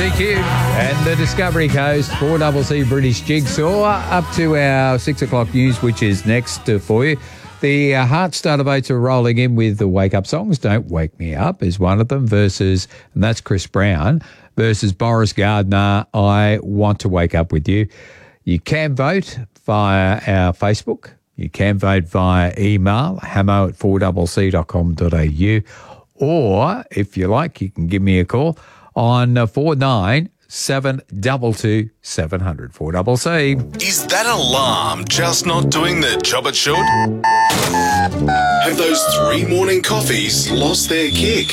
CQ and the Discovery Coast 4CC British Jigsaw. Up to our 6 o'clock news, which is next for you. The Heart Starter votes are rolling in with the wake-up songs. Don't Wake Me Up is one of them versus, and that's Chris Brown, versus Boris Gardner, I Want to Wake Up With You. You can vote via our Facebook. You can vote via email, hamo@4cc.com.au. Or, if you like, you can give me a call on 49722700 4CC. Is that alarm just not doing the job it should? Have those 3 morning coffees lost their kick?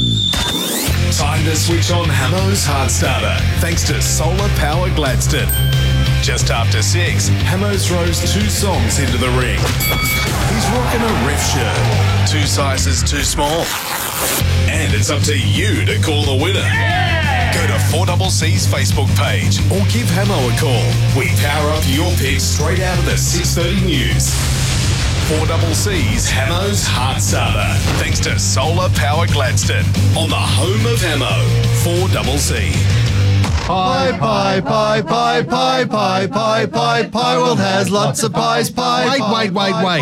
Time to switch on Hamo's Heart Starter, thanks to Solar Power Gladstone. Just after 6, Hamo throws 2 songs into the ring. He's rocking a ref shirt, 2 sizes too small. And it's up to you to call the winner. Go to 4CC's Facebook page or give Hamo a call. We power up your picks straight out of the 6:30 news. 4CC's Hamo's Heart Starter, thanks to Solar Power Gladstone, on the home of Hamo, 4CC. Pie, pie, pie, pie, pie, pie, pie, pie, Pie World has lots of pies, pie. Wait.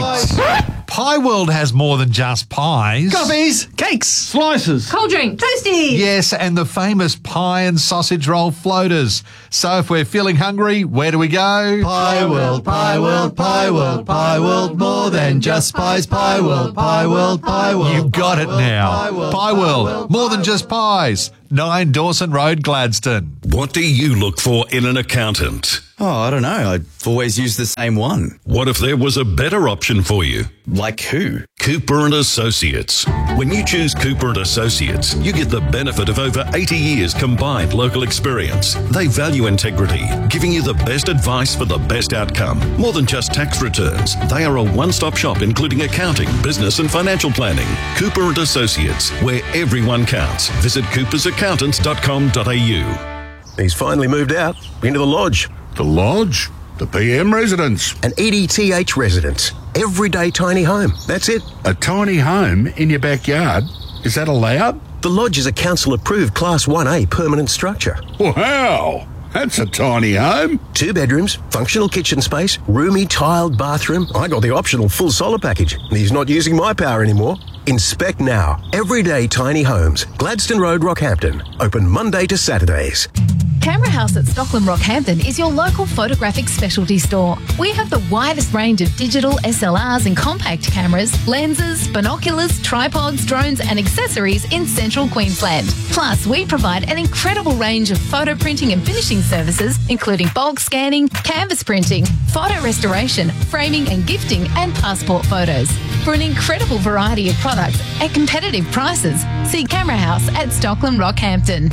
Pie World has more than just pies. Coffees, Cakes. slices, Cold drink, toasty. Yes, and the famous pie and sausage roll floaters. So if we're feeling hungry, where do we go? Pie World, Pie World, Pie World, Pie World, more than just pies, Pie World, Pie World, Pie World. You got it now. Pie World, more than just pies. 9 Dawson Road, Gladstone. What do you look for in an accountant? Oh, I don't know. I've always used the same one. What if there was a better option for you? Like who? Cooper & Associates. When you choose Cooper & Associates, you get the benefit of over 80 years combined local experience. They value integrity, giving you the best advice for the best outcome. More than just tax returns, they are a one-stop shop including accounting, business and financial planning. Cooper & Associates, where everyone counts. Visit coopersaccountants.com.au. He's finally moved out into the lodge. The lodge? The PM residence? An EDTH residence. Everyday tiny home. That's it. A tiny home in your backyard? Is that allowed? The lodge is a council-approved Class 1A permanent structure. Wow! That's a tiny home. 2 bedrooms, functional kitchen space, roomy tiled bathroom. I got the optional full solar package. He's not using my power anymore. Inspect now. Everyday tiny homes. Gladstone Road, Rockhampton. Open Monday to Saturdays. Camera House at Stockland Rockhampton is your local photographic specialty store. We have the widest range of digital SLRs and compact cameras, lenses, binoculars, tripods, drones and accessories in central Queensland. Plus, we provide an incredible range of photo printing and finishing services, including bulk scanning, canvas printing, photo restoration, framing and gifting, and passport photos. For an incredible variety of products at competitive prices, see Camera House at Stockland Rockhampton.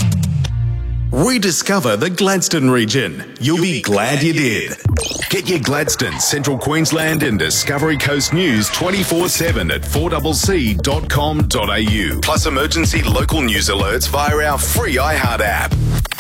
Rediscover the Gladstone region. You'll be glad you did. Get your Gladstone, Central Queensland and Discovery Coast news 24/7 at 4cc.com.au. Plus emergency local news alerts via our free iHeart app.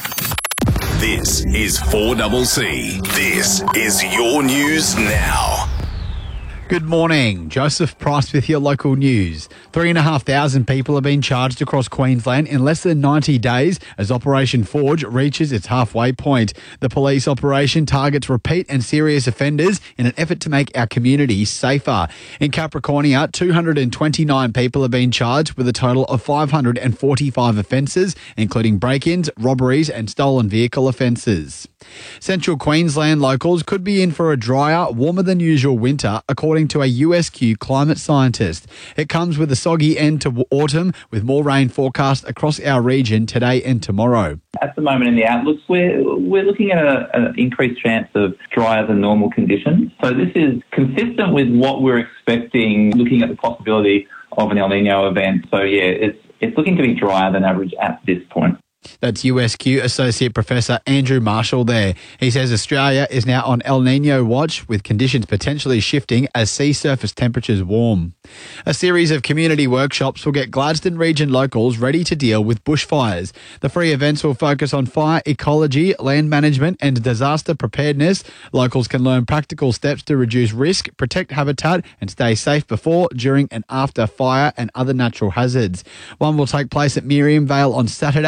This is 4CC. This is your news now. Good morning. Joseph Price with your local news. 3,500 people have been charged across Queensland in less than 90 days as Operation Forge reaches its halfway point. The police operation targets repeat and serious offenders in an effort to make our community safer. In Capricornia, 229 people have been charged with a total of 545 offences, including break-ins, robberies and stolen vehicle offences. Central Queensland locals could be in for a drier, warmer than usual winter, according to a USQ climate scientist. It comes with a soggy end to autumn, with more rain forecast across our region today and tomorrow. At the moment in the outlooks, we're looking at an increased chance of drier than normal conditions. So this is consistent with what we're expecting, looking at the possibility of an El Nino event. So yeah, it's looking to be drier than average at this point. That's USQ Associate Professor Andrew Marshall there. He says Australia is now on El Nino watch, with conditions potentially shifting as sea surface temperatures warm. A series of community workshops will get Gladstone region locals ready to deal with bushfires. The free events will focus on fire ecology, land management and disaster preparedness. Locals can learn practical steps to reduce risk, protect habitat and stay safe before, during and after fire and other natural hazards. One will take place at Miriam Vale on Saturday and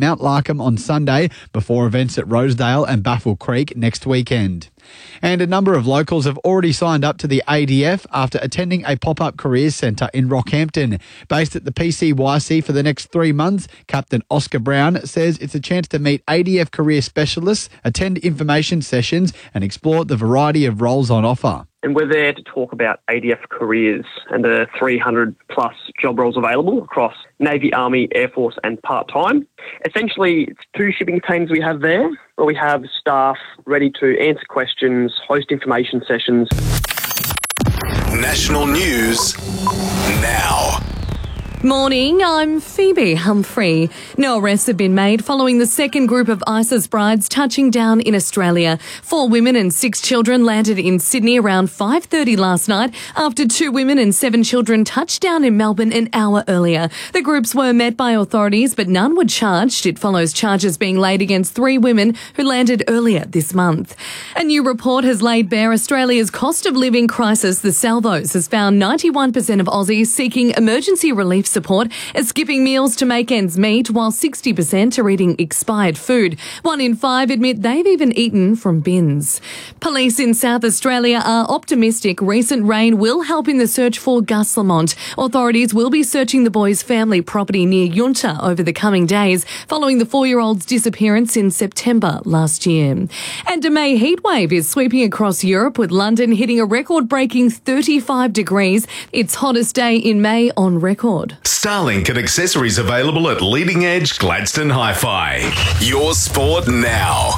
Mount Larkham on Sunday before events at Rosedale and Baffle Creek next weekend. And a number of locals have already signed up to the ADF after attending a pop-up careers centre in Rockhampton. Based at the PCYC for the next 3 months, Captain Oscar Brown says it's a chance to meet ADF career specialists, attend information sessions and explore the variety of roles on offer. And we're there to talk about ADF careers and the 300 plus job roles available across Navy, Army, Air Force and part-time. Essentially, it's 2 shipping teams we have there, where we have staff ready to answer questions, host information sessions. National news now. Morning, I'm Phoebe Humphrey. No arrests have been made following the second group of ISIS brides touching down in Australia. 4 women and 6 children landed in Sydney around 5:30 last night after 2 women and 7 children touched down in Melbourne an hour earlier. The groups were met by authorities, but none were charged. It follows charges being laid against 3 women who landed earlier this month. A new report has laid bare Australia's cost of living crisis. The Salvos has found 91% of Aussies seeking emergency relief support as skipping meals to make ends meet, while 60% are eating expired food. 1 in 5 admit they've even eaten from bins. Police in South Australia are optimistic recent rain will help in the search for Gus Lamont. Authorities will be searching the boy's family property near Yunta over the coming days, following the 4-year-old's disappearance in September last year. And a May heatwave is sweeping across Europe, with London hitting a record-breaking 35 degrees. Its hottest day in May on record. Starlink and accessories available at Leading Edge Gladstone Hi-Fi. Your sport now.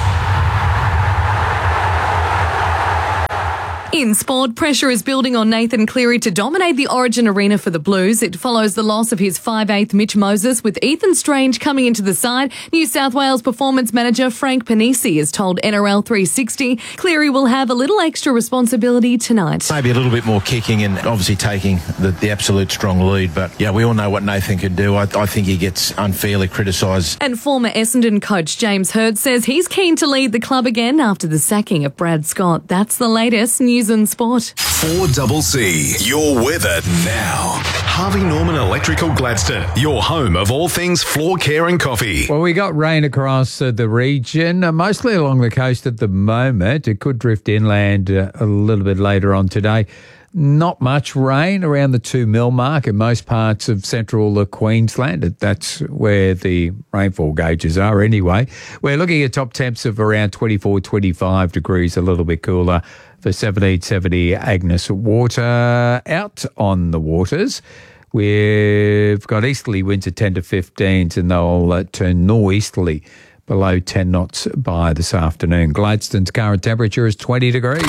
In sport, pressure is building on Nathan Cleary to dominate the Origin arena for the Blues. It follows the loss of his 5'8" Mitch Moses, with Ethan Strange coming into the side. New South Wales performance manager Frank Panisi has told NRL 360 Cleary will have a little extra responsibility tonight. Maybe a little bit more kicking and obviously taking the absolute strong lead. But, yeah, we all know what Nathan can do. I think he gets unfairly criticised. And former Essendon coach James Hird says he's keen to lead the club again after the sacking of Brad Scott. That's the latest news and sport. 4CC, your weather now. Harvey Norman Electrical Gladstone, your home of all things floor care and coffee. Well, we got rain across the region, mostly along the coast at the moment. It could drift inland a little bit later on today. Not much rain, around the 2 mil mark in most parts of central Queensland. That's where the rainfall gauges are anyway. We're looking at top temps of around 24, 25 degrees, a little bit cooler for 1770 Agnes Water. Out on the waters, we've got easterly winds at 10 to 15s and they'll turn northeasterly below 10 knots by this afternoon. Gladstone's current temperature is 20 degrees.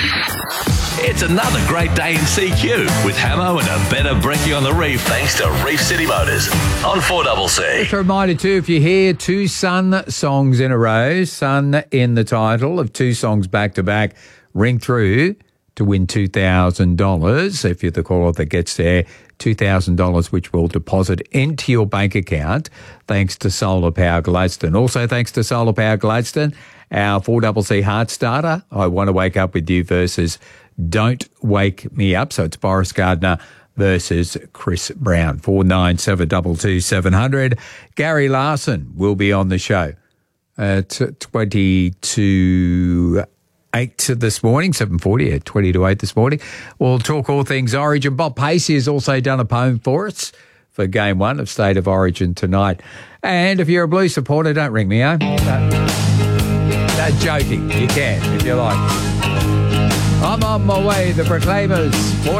It's another great day in CQ with Hamo and a better brekkie on the reef thanks to Reef City Motors on 4CC. Just a reminder too, if you hear 2 Sun songs in a row, Sun in the title of 2 songs back to back, ring through to win $2,000. If you're the caller that gets there, $2,000 which will deposit into your bank account thanks to Solar Power Gladstone. Also thanks to Solar Power Gladstone, our 4CC Heart Starter, I Want to Wake Up With You versus Don't Wake Me Up. So it's Boris Gardner versus Chris Brown. 49722700. Gary Larson will be on the show at 20 to 8 this morning, 7:40 at 20 to 8 this morning. We'll talk all things Origin. Bob Pacey has also done a poem for us for Game 1 of State of Origin tonight. And if you're a Blue supporter, don't ring me, eh? No, joking. You can, if you like. I'm on my way, the Proclaimers.